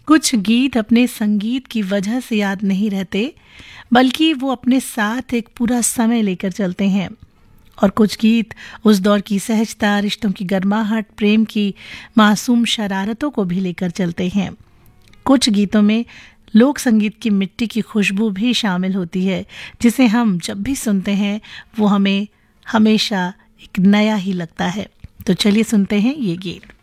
कुछ गीत अपने संगीत की वजह से याद नहीं रहते, बल्कि वो अपने साथ एक पूरा समय लेकर चलते हैं। और कुछ गीत उस दौर की सहजता, रिश्तों की गर्माहट, प्रेम की मासूम शरारतों को भी लेकर चलते हैं। कुछ गीतों में लोक संगीत की मिट्टी की खुशबू भी शामिल होती है, जिसे हम जब भी सुनते हैं वो हमें हमेशा एक नया ही लगता है। तो चलिए सुनते हैं ये गीत।